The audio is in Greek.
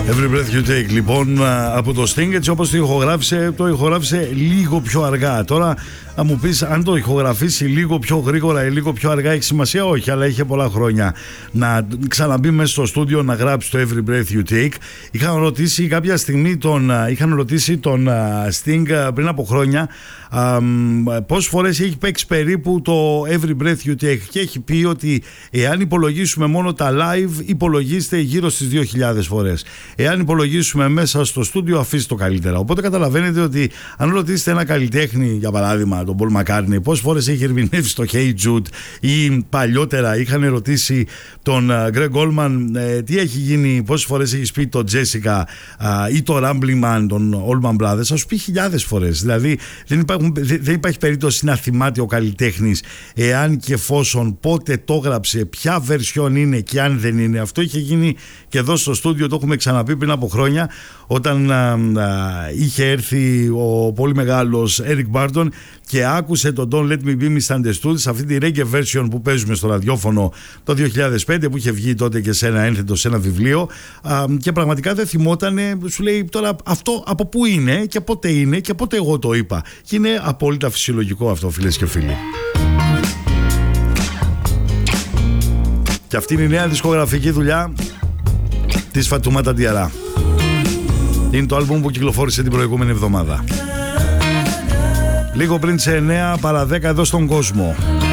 Every Breath You Take, λοιπόν, από το Sting, έτσι όπως το ηχογράφησε λίγο πιο αργά. Τώρα θα μου πεις αν το ηχογραφήσει λίγο πιο γρήγορα ή λίγο πιο αργά έχει σημασία? Όχι, αλλά είχε πολλά χρόνια να ξαναμπεί μέσα στο στούντιο να γράψει το Every Breath You Take. Είχαν ρωτήσει κάποια στιγμή τον Sting πριν από χρόνια πόσες φορές έχει παίξει περίπου το Every Breath You Take, και έχει πει ότι εάν υπολογίσουμε μόνο τα live υπολογίστε γύρω στις 2.000 φορές. Εάν υπολογίσουμε μέσα στο στούντιο αφήσει το καλύτερα. Οπότε καταλαβαίνετε ότι αν ρωτήσετε ένα καλλιτέχνη, για παράδειγμα τον Paul McCartney, πόσες φορές έχει ερμηνεύσει το Hey Jude, ή παλιότερα είχαν ρωτήσει τον Greg Allman τι έχει γίνει, πόσες φορές έχεις πει το Jessica ή το Rambling Man των Allman Brothers, θα σου πει χιλιάδες φορές. Δηλαδή δεν υπάρχει περίπτωση να θυμάται ο καλλιτέχνης εάν και εφόσον πότε το έγραψε, ποια version είναι και αν δεν είναι. Αυτό είχε γίνει και εδώ στο στούντιο, το έχουμε ξαναπεί πριν από χρόνια, όταν είχε έρθει ο πολύ μεγάλος Eric Burdon και άκουσε το Don't Let Me Be Misunderstood σε αυτή τη reggae version που παίζουμε στο ραδιόφωνο το 2005, που είχε βγει τότε και σε ένα ένθετο, σε ένα βιβλίο, και πραγματικά δεν θυμότανε. Σου λέει τώρα αυτό από πού είναι και πότε εγώ το είπα, και είναι απόλυτα φυσιολογικό αυτό, φίλες και φίλοι. Και αυτή είναι η νέα δισκογραφική δουλειά της Fatoumata Diarra. Είναι το άλμπουμ που κυκλοφόρησε την προηγούμενη εβδομάδα, λίγο πριν σε 9 παρά 10 εδώ στον κόσμο.